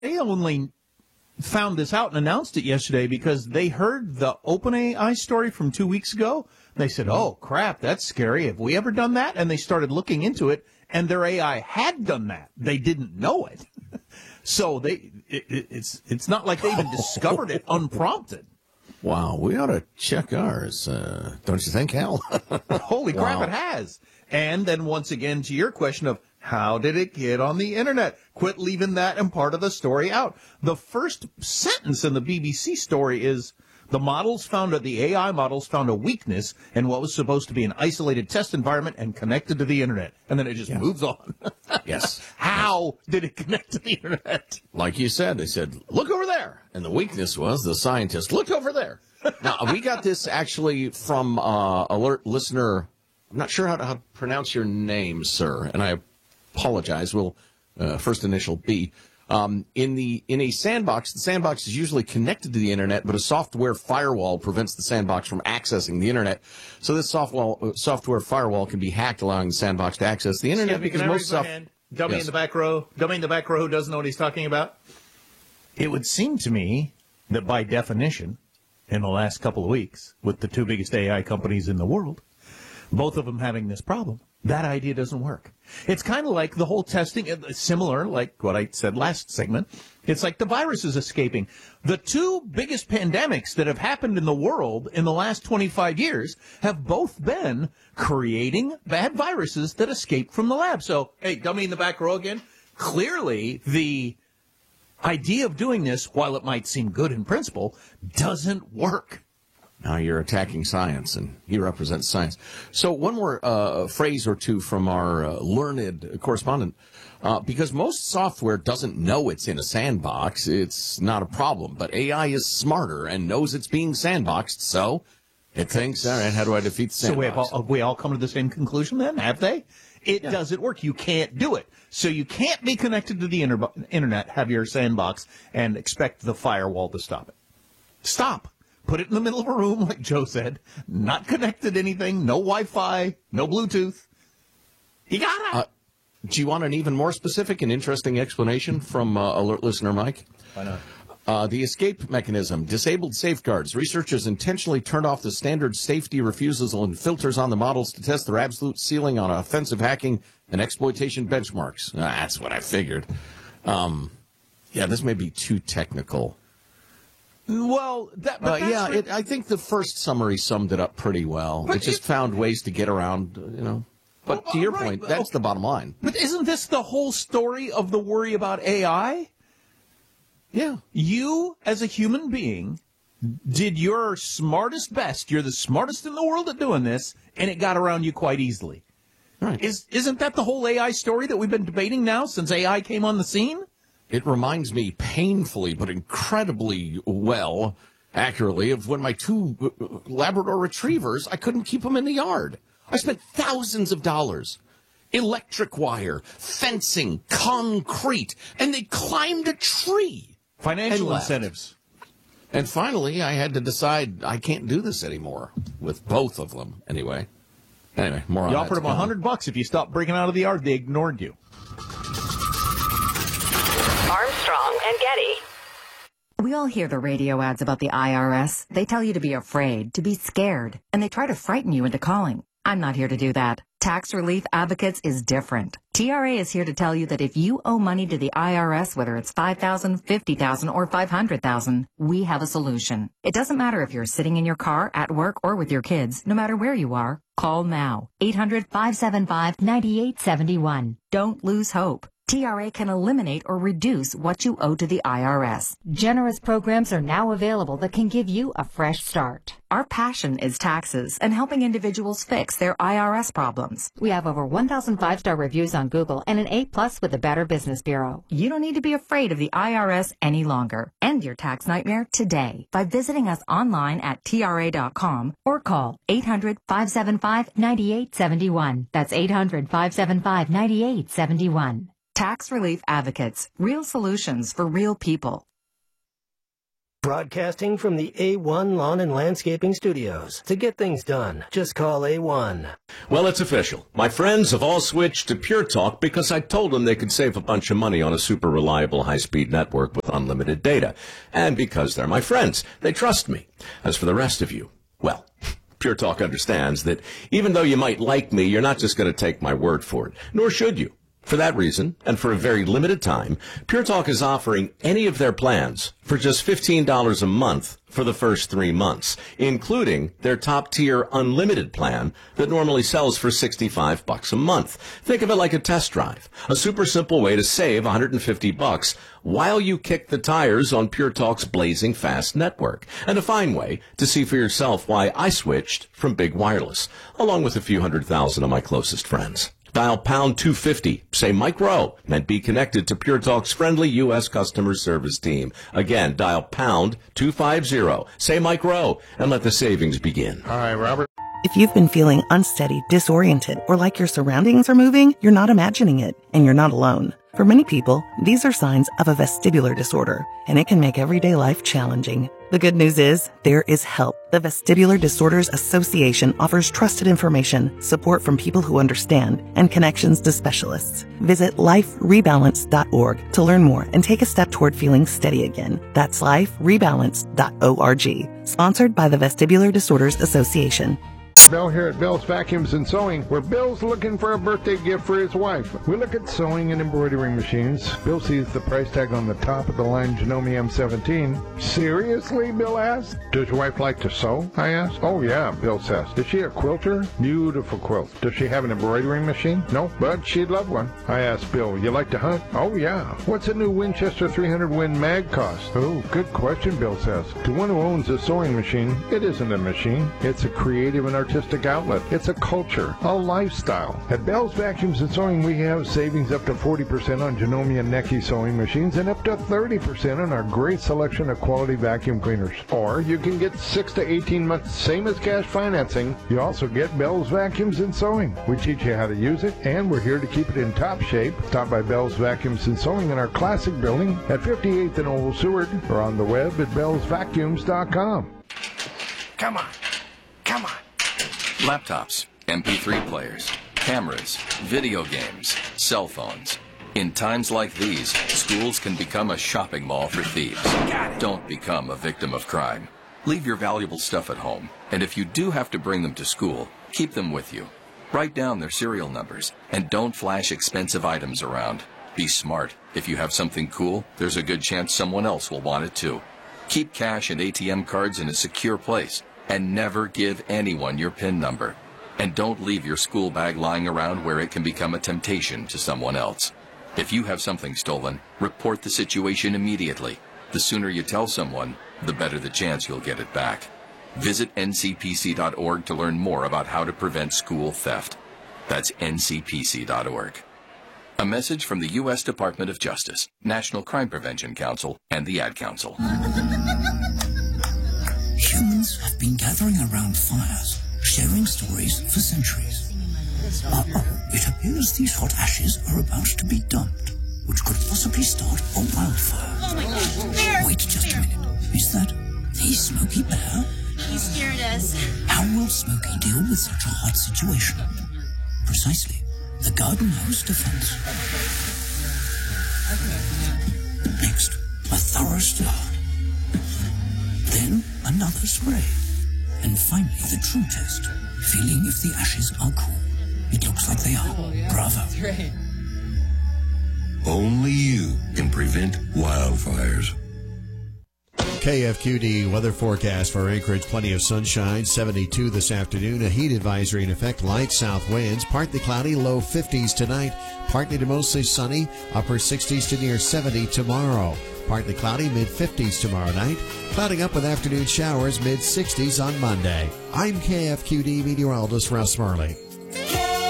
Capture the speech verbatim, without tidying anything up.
they only found this out and announced it yesterday because they heard the OpenAI story from two weeks ago. They said, oh, crap, that's scary. Have we ever done that? And they started looking into it, and their A I had done that. They didn't know it. So they it, it, it's it's not like they even discovered it unprompted. Wow, we ought to check ours, uh, don't you think, Hal? Holy crap, Wow. it has. And then once again, to your question of how did it get on the internet? Quit leaving that and part of the story out. The first sentence in the B B C story is, the models found, the A I models found a weakness in what was supposed to be an isolated test environment and connected to the internet. And then it just Yeah. moves on. Yes. How did it connect to the internet? Like you said, they said, look over there. And the weakness was the scientist looked over there. Now, we got this actually from uh, alert listener. I'm not sure how to, how to pronounce your name, sir, and I apologize. We'll uh, first initial B. Um, in the in a sandbox, the sandbox is usually connected to the internet, but a software firewall prevents the sandbox from accessing the internet. So this software software firewall can be hacked, allowing the sandbox to access the internet. Scampy, because can I most raise my soft- hand? Dummy Yes. in the back row. Dummy in the back row who doesn't know what he's talking about. It would seem to me that by definition, in the last couple of weeks, with the two biggest A I companies in the world, both of them having this problem, that idea doesn't work. It's kind of like the whole testing, uh, similar, like what I said last segment. It's like the virus is escaping. The two biggest pandemics that have happened in the world in the last twenty-five years have both been creating bad viruses that escape from the lab. So, hey, dummy in the back row again. Clearly, the idea of doing this, while it might seem good in principle, doesn't work. Now you're attacking science, and he represents science. So one more uh, phrase or two from our uh, learned correspondent. Uh, because most software doesn't know it's in a sandbox, it's not a problem. But A I is smarter and knows it's being sandboxed, so it thinks, all right, how do I defeat the So sandbox? we have all, we all come to the same conclusion then, have they? It Yeah. doesn't work. You can't do it. So you can't be connected to the inter- internet, have your sandbox, and expect the firewall to stop it. Stop. Put it in the middle of a room, like Joe said. Not connected to anything. No Wi-Fi. No Bluetooth. You gotta. Uh, do you want an even more specific and interesting explanation from uh, alert listener Mike? Why not? Uh, the escape mechanism, disabled safeguards. Researchers intentionally turned off the standard safety refusals and filters on the models to test their absolute ceiling on offensive hacking and exploitation benchmarks. Uh, that's what I figured. Um, yeah, this may be too technical. Well, that, Uh, but that's yeah, re- it, I think the first summary summed it up pretty well. But it just it- found ways to get around, you know. But Well, to your right, point, but- that's the bottom line. But isn't this the whole story of the worry about A I? Yeah. You, as a human being, did your smartest best. You're the smartest in the world at doing this, and it got around you quite easily. Right. Is, isn't that the whole A I story that we've been debating now since A I came on the scene? It reminds me painfully but incredibly well, accurately, of when my two uh, Labrador retrievers, I couldn't keep them in the yard. I spent thousands of dollars. Electric wire, fencing, concrete, and they climbed a tree. Financial And left. incentives. And finally, I had to decide I can't do this anymore with both of them. Anyway, anyway, more on You that offered to them a come. hundred bucks if you stopped breaking out of the yard. They ignored you. Armstrong and Getty. We all hear the radio ads about the I R S. They tell you to be afraid, to be scared, and they try to frighten you into calling. I'm not here to do that. Tax Relief Advocates is different. T R A is here to tell you that if you owe money to the I R S, whether it's five thousand dollars, fifty thousand dollars, or five hundred thousand dollars, we have a solution. It doesn't matter if you're sitting in your car, at work, or with your kids. No matter where you are, call now. eight hundred, five seven five, nine eight seven one. Don't lose hope. T R A can eliminate or reduce what you owe to the I R S. Generous programs are now available that can give you a fresh start. Our passion is taxes and helping individuals fix their I R S problems. We have over one thousand five-star reviews on Google and an A plus with the Better Business Bureau. You don't need to be afraid of the I R S any longer. End your tax nightmare today by visiting us online at T R A dot com or call eight hundred, five seven five, nine eight seven one. That's eight hundred, five seven five, nine eight seven one. Tax Relief Advocates. Real solutions for real people. Broadcasting from the A one Lawn and Landscaping Studios. To get things done, just call A one. Well, it's official. My friends have all switched to Pure Talk because I told them they could save a bunch of money on a super reliable high-speed network with unlimited data. And because they're my friends, they trust me. As for the rest of you, well, Pure Talk understands that even though you might like me, you're not just going to take my word for it, nor should you. For that reason, and for a very limited time, Pure Talk is offering any of their plans for just fifteen dollars a month for the first three months, including their top-tier unlimited plan that normally sells for sixty-five bucks a month. Think of it like a test drive, a super simple way to save one hundred fifty bucks while you kick the tires on Pure Talk's blazing fast network, and a fine way to see for yourself why I switched from Big Wireless, along with a few hundred thousand of my closest friends. Dial pound two fifty, say Mike Rowe, and be connected to Pure Talk's friendly U S customer service team. Again, dial pound two fifty, say Mike Rowe, and let the savings begin. All right, Robert. If you've been feeling unsteady, disoriented, or like your surroundings are moving, you're not imagining it, and you're not alone. For many people, these are signs of a vestibular disorder, and it can make everyday life challenging. The good news is, there is help. The Vestibular Disorders Association offers trusted information, support from people who understand, and connections to specialists. Visit life rebalance dot org to learn more and take a step toward feeling steady again. That's life rebalance dot org. Sponsored by the Vestibular Disorders Association. Bill here at Bill's Vacuums and Sewing, where Bill's looking for a birthday gift for his wife. We look at sewing and embroidery machines. Bill sees the price tag on the top of the line Janome M seventeen. Seriously, Bill asked? Does your wife like to sew? I asked. Oh yeah, Bill says. Is she a quilter? Beautiful quilt. Does she have an embroidery machine? No, but she'd love one. I asked Bill, you like to hunt? Oh yeah. What's a new Winchester three hundred Win Mag cost? Oh, good question, Bill says. To one who owns a sewing machine, it isn't a machine. It's a creative and artistic outlet. It's a culture, a lifestyle. At Bell's Vacuums and Sewing, we have savings up to forty percent on Janome and Necchi sewing machines and up to thirty percent on our great selection of quality vacuum cleaners. Or you can get six to eighteen months, same as cash financing. You also get Bell's Vacuums and Sewing. We teach you how to use it, and we're here to keep it in top shape. Stop by Bell's Vacuums and Sewing in our classic building at fifty-eighth and Old Seward, or on the web at bells vacuums dot com. Come on. Come on. Laptops, M P three players, cameras, video games, cell phones. In times like these, schools can become a shopping mall for thieves. Don't become a victim of crime. Leave your valuable stuff at home, and if you do have to bring them to school, keep them with you. Write down their serial numbers, and don't flash expensive items around. Be smart. If you have something cool, there's a good chance someone else will want it too. Keep cash and A T M cards in a secure place. And never give anyone your PIN number. And don't leave your school bag lying around where it can become a temptation to someone else. If you have something stolen, report the situation immediately. The sooner you tell someone, the better the chance you'll get it back. Visit N C P C dot org to learn more about how to prevent school theft. That's N C P C dot org. A message from the U S Department of Justice, National Crime Prevention Council, and the Ad Council. Humans have been gathering around fires, sharing stories for centuries. Uh-oh, it appears these hot ashes are about to be dumped, which could possibly start a wildfire. Oh my gosh, bear! Wait just bear. a minute. Is that the Smokey Bear? He scared us. How will Smokey deal with such a hot situation? Precisely, the garden hose defense. Next, a thorough stir. Then another spray. And finally the true test, feeling if the ashes are cool. It looks like they are. Oh, yeah. Bravo. That's great. Only you can prevent wildfires. K F Q D weather forecast for Anchorage. Plenty of sunshine, seventy-two this afternoon. A heat advisory in effect, light south winds. Partly cloudy, low fifties tonight. Partly to mostly sunny, upper sixties to near seventy tomorrow. Partly cloudy, mid fifties tomorrow night. Clouding up with afternoon showers, mid sixties on Monday. I'm K F Q D meteorologist Russ Murley.